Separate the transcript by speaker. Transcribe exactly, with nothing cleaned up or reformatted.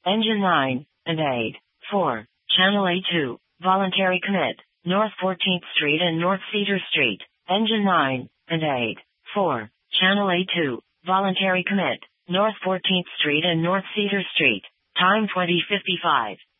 Speaker 1: Engine nine and eight. four. Channel A two, voluntary commit, North fourteenth Street and North Cedar Street. Engine nine and eight. four. Channel A two, voluntary commit, North fourteenth Street and North Cedar Street. Time twenty fifty-five.